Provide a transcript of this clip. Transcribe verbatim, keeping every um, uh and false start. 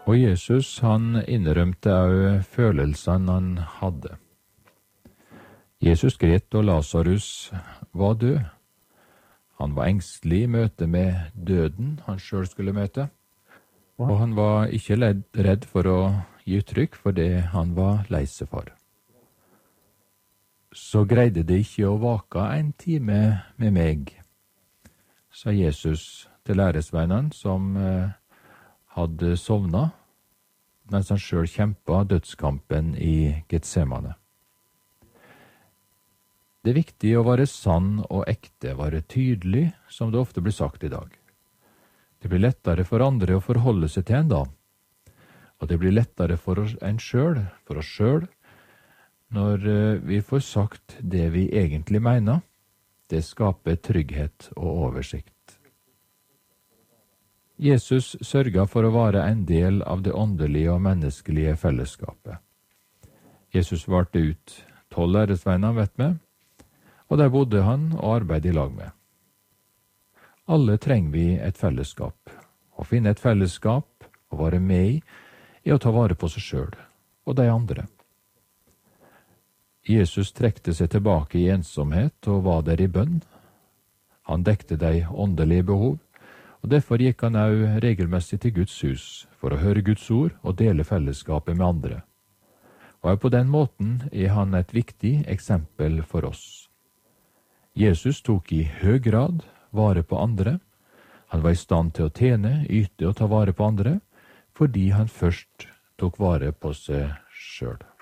Og Jesus han innrømte au følelsene han hadde. Jesus gret og Lazarus var død. Han var engstelig i møte med døden han selv skulle møte, og han var ikke redd for å gi uttrykk for det han var lei seg for. Så greide det ikke å vake en time med meg, sa Jesus til læresveinene som eh, hadde sovna, mens han selv kjempet dødskampen i Getsemane. Det er viktig å være sann og ekte, være tydelig, som det ofte blir sagt i dag. Det blir lettere for andre å forholde seg til en da, og det blir lettere for oss en selv, for oss selv, når vi får sagt det vi egentlig mener. Det skaper trygghet og oversikt. Jesus sørget for å være en del av det åndelige og menneskelige fellesskapet. Jesus valgte ut tolv læresveiner, vet vi, og der bodde han og arbeidet i lag med. Alle trenger vi et fellesskap. Å finne et fellesskap og være med i er å ta vare på seg selv og de andre. Jesus trekte seg tilbake i ensomhet og var der i bønn. Han dekte de åndelige behov, og derfor gikk han også regelmessig til Guds hus for å høre Guds ord og dele fellesskapet med andre. Og på den måten er han et viktig eksempel for oss. Jesus tok i høy grad vare på andre. Han var i stand til å tjene, yte og ta vare på andre, fordi han først tok vare på seg selv.